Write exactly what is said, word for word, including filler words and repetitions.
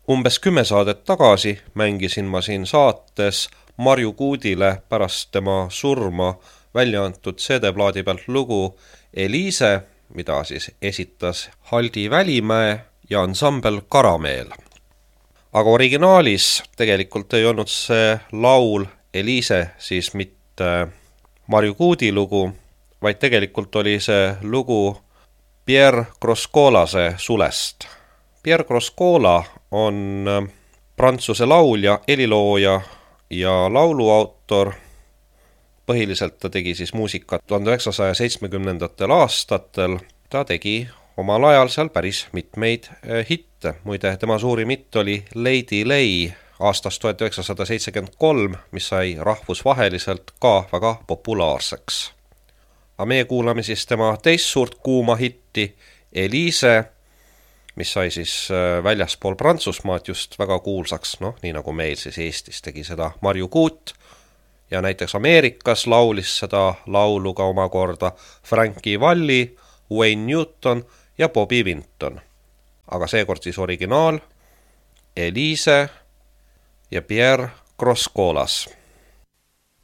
Umbes kümme saadet tagasi mängisin ma siin saates Marju Kuudile pärast tema surma välja antud C D-plaadi pealt lugu Eliise, mida siis esitas Haldi Välimäe ja ansambel Karameel. Aga originaalis tegelikult ei olnud see laul Eliise siis mitte Marju Kuudi lugu, vaid tegelikult oli see lugu Pierre Groscolase Sulest. Pierre Groscola on prantsuse laulja, helilooja ja lauluautor. Põhiliselt ta tegi siis muusikat tuhande üheksasaja seitsmekümnendatel aastatel. Ta tegi omal ajal seal päris mitmeid hitte. Muide, tema suurim hitt oli Lady Lay aastast tuhat üheksasada seitsekümmend kolm, mis sai rahvusvaheliselt ka väga populaarseks. Aga meie kuulame siis tema teist suurt kuuma hitti Eliise, mis sai siis väljaspool Prantsusmaad just väga kuulsaks, noh, nii nagu meil siis Eestis tegi seda Marju Kuut, ja näiteks Ameerikas laulis seda laulu ka omakorda Frankie Valli, Wayne Newton ja Bobby Vinton. Aga seekord siis originaal Eliise ja Pierre Groscolas.